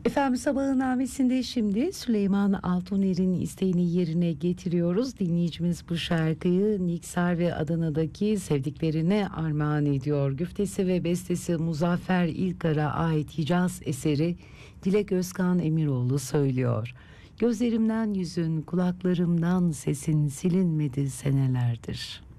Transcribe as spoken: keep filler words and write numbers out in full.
Efendim sabahın namesinde şimdi Süleyman Altuner'in isteğini yerine getiriyoruz. Dinleyicimiz bu şarkıyı Niksar ve Adana'daki sevdiklerine armağan ediyor. Güftesi ve bestesi Muzaffer İlkar'a ait Hicaz eseri Dilek Özkan Emiroğlu söylüyor. Gözlerimden yüzün, kulaklarımdan sesin silinmedi senelerdir.